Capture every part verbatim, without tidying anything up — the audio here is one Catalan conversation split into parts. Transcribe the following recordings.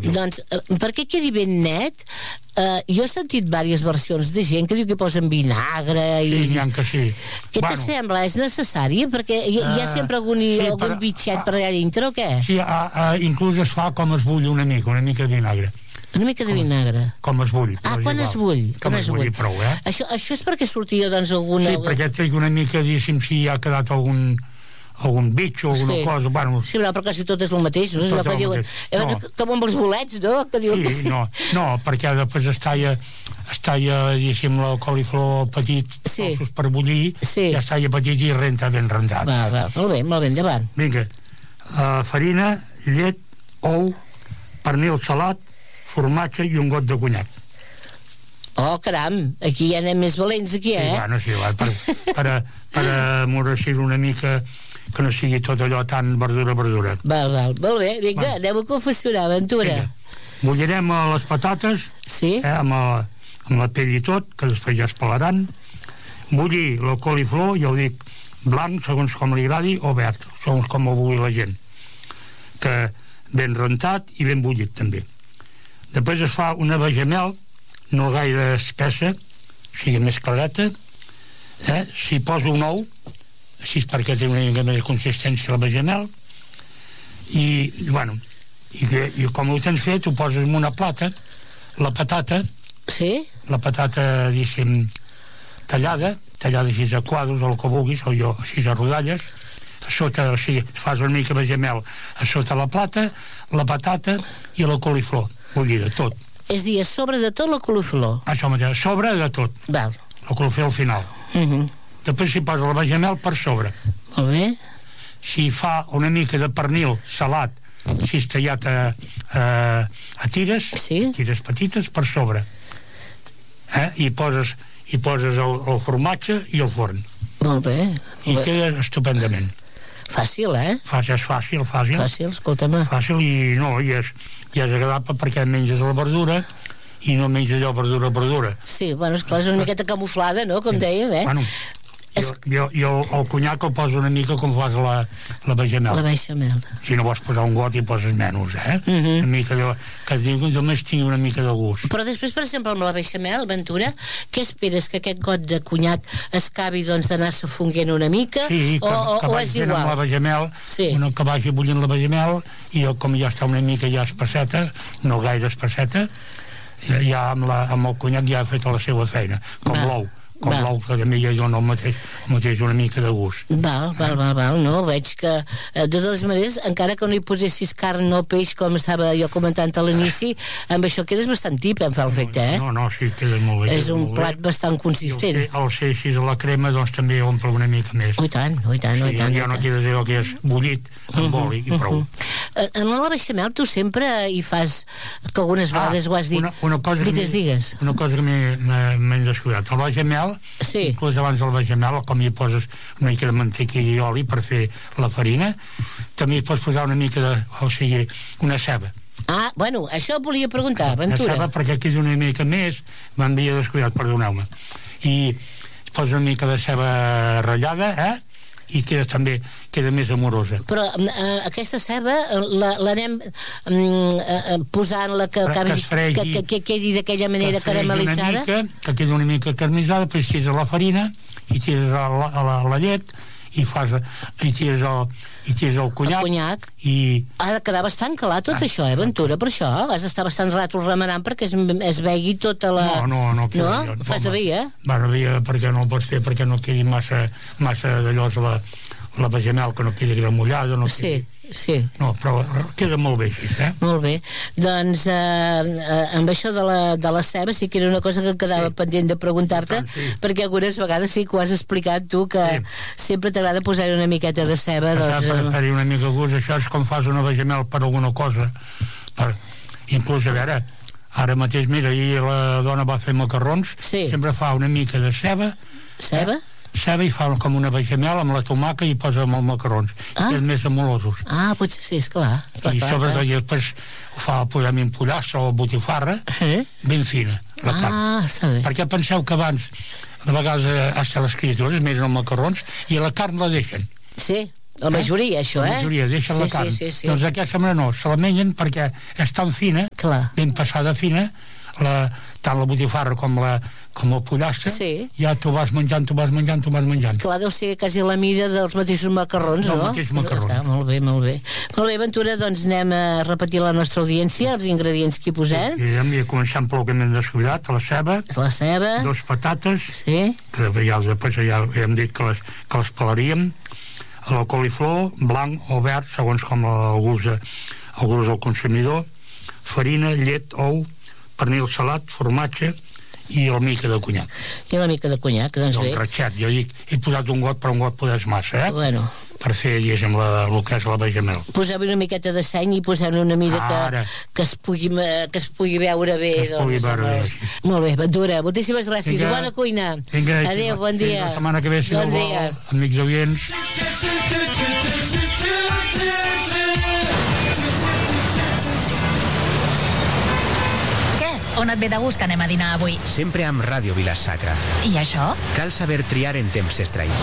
Doncs, perquè quedi ben net, eh, jo he sentit diverses versions de gent que diu que posen vinagre i... Sí, n'hi ha que sí. Què bueno. T'assembla? És necessari? Perquè hi, hi ha sempre algun, sí, algun per, bitxet per allà dintre o què? Sí, a, a, inclús es fa com es bull una mica, una mica de vinagre. Una mica de vinagre. Com, com es bull. Ah, quan es bull. Com es bull, prou, eh? Això, això és perquè sortia, doncs, alguna... Sí, perquè trec una mica, diguéssim, si ha quedat algun... algun bitxo o alguna sí. cosa, bueno... Sí, però perquè si tot és el mateix, no? És el que diuen, eh, no. Com amb els bolets, no? Que diuen sí, que sí. No, no, perquè després es talla, es talla, diguéssim, el coliflor petit, sí. ossos per bullir, sí. ja es talla petit i renta ben rentat. Va, va, molt bé, molt bé, endavant. Vinga, uh, farina, llet, ou, pernil salat, formatge i un got de conyac. Oh, caram, aquí ja anem més valents, aquí, eh? Sí, bueno, sí, va, per, per, per amorreixir una mica, que no sigui tot allò tan verdura, verdura. Val, val, molt bé, vinga, bueno. Anem a confessionar, Ventura. Vinga. Bullirem les patates, sí? eh, amb, la, amb la pell i tot, que després ja es pelaran. Bullir el coliflor, ja ho dic, blanc, segons com li agradi, o verd, segons com ho vulgui la gent. Que ben rentat i ben bullit, també. Després es fa una bechamel, no gaire espessa, o sigui, més clareta. Eh? S'hi posa un ou, així perquè té una mica més de consistència la bechamel, i, bueno, i, que, i com ho tens fet, ho poses en una plata, la patata, sí? La patata, diguéssim, tallada, tallada així a quadros, o el que vulguis, o jo, així a rodalles, a sota, o sigui, fas una mica bechamel a sota la plata, la patata i la coliflor, bullida, tot. És a dir, a sobre de tot la coliflor. Això mateix, a sobre de tot. Val. La coliflor al final. Uh -huh. Després s'hi posa la bechamel per sobre. Molt bé. S'hi fa una mica de pernil salat, així tallat a, a, a tires, sí? tires petites per sobre. Eh? I poses, i poses el, el formatge i el forn. Molt bé. I queda estupendament. Fàcil, eh? Fàcil, és fàcil, fàcil. Fàcil, escolta'm. Fàcil i no, i és, i és agradable perquè menges la verdura i no menges allò verdura, verdura. Sí, bueno, esclar, és una miqueta camuflada, no?, com dèiem, eh? Bueno, jo, jo, jo el conyac el poso una mica com fas la, la bechamel. La bechamel. Si no vols posar un got hi poses menys, eh? Uh -huh. Una mica de... que només tingui una mica de gust. Però després, per exemple, amb la bechamel, Ventura, què esperes? Que aquest got de conyac es acabi, doncs, d'anar-se fonguent una mica? Sí, que, o, que o vagi és igual? amb la bechamel, sí. Bueno, que vagi bullint la bechamel, i jo, com ja està una mica ja espesseta, no gaire espesseta, ja amb, la, amb el conyac ja ha fet la seva feina, com l'ou. Com l'ou, que també hi ha jo el mateix, el mateix una mica de gust. Val, val, val, val, no? Veig que, de totes maneres, encara que no hi posessis carn o peix, com estava jo comentant a l'inici, amb això quedes bastant tip, em fa l'efecte, eh? No, no, sí, queda molt bé. És un plat bastant consistent. I el ser així de la crema, doncs també omple una mica més. Ui tant, ui tant, ui tant. Ja no quedes allò que és bullit amb oli i prou. En la bechamel tu sempre hi fas, que algunes vegades ho has dit, digues, digues. Una cosa que m'he descuidat, el bechamel, sí. Inclús abans del bechamel, com hi poses una mica de mantequilla i oli per fer la farina, també hi pots posar una mica de, o sigui, una ceba. Ah, bueno, això et volia preguntar, Ventura. Una ceba perquè aquí és una mica més, m'havia descuidat, perdoneu-me. I posa una mica de ceba ratllada, eh? I queda també, queda més amorosa. Però uh, aquesta ceba l'anem uh, posant-la que, que, que, que, que quedi d'aquella manera que caramelitzada? Mica, que quedi una mica caramelitzada, després tires la farina i tires la, la, la, la llet i fas i tires el, i tires el conyac, el conyac. I... ha de quedar bastant calat tot ah, això, eh, Ventura? Per això has d'estar bastant rato remenant perquè es, es vegui tota la... No, no, no. No? no fas a via? Va, a via perquè no ho pots fer, perquè no quedi massa, massa d'allò la, la bechamel, que no quedi gramullada, no quedi... Sí. Sí. No, però queda molt bé així, eh? Molt bé. Doncs eh, eh, amb això de la, de la ceba sí que era una cosa que quedava sí. pendent de preguntar-te, sí. perquè algunes vegades sí que ho has explicat tu, que sí. sempre t'agrada posar-hi una miqueta de ceba. Doncs, per eh... fer-hi una mica de gust, això és com fas una bechamel per alguna cosa. Per... Inclús, a veure, ara mateix, mira, ahir la dona va fer macarrons, sí. sempre fa una mica de ceba. Ceba? Eh? Ceba i fa com una bechamel amb la tomaca i posa amb els macarrons, ah. que és més amorosos. Ah, potser sí, esclar. I sobretot després ho fa posar amb pollassa o botifarra, eh? ben fina, la ah, carn. Està bé. Perquè penseu que abans, a vegades, hasta les criatures miren els macarrons i la carn la deixen. Sí. La majoria, això, eh? La majoria, deixen sí, la carn. Sí, sí, sí. Doncs d'aquesta manera no, se la mengen perquè és tan fina, clar, ben passada fina, la, tant la botifarra com la com el pollastre, sí, ja t'ho vas menjant, t'ho vas menjant, t'ho vas menjant. Clar, deu ser quasi la mida dels mateixos macarrons, no? Del mateix macarrons. Està, molt bé, molt bé. Molt bé, Ventura, doncs anem a repetir la nostra audiència, els ingredients que hi posem. Sí, ja comencem pel que m'hem descuidat, la ceba, la ceba, dos patates, sí, que ja, després ja hem dit que les, que les pelaríem, la coliflor, blanc o verd, segons com el gust, de, el gust del consumidor, farina, llet, ou, pernil salat, formatge i una mica de conyac. I una mica de conyac, doncs bé. El ratxet, jo dic, he posat un got, però un got podés massa, eh? Bueno. Per fer, diguéssim, la, el que és la bechamel. Posem una miqueta de seny i posem una mida que, que, es pugui, que es pugui veure bé. Que es pugui doncs, veure bé. Molt bé, Ventura, moltíssimes gràcies. Vinga, bona cuina. Vinga, adéu, bon dia. La setmana que ve, si bon dia. Vol, amics oients. On et ve de gust que anem a dinar avui? Sempre amb Ràdio Vila-sacra. I això? Cal saber triar en temps estranys.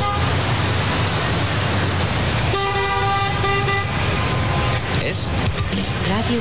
És Ràdio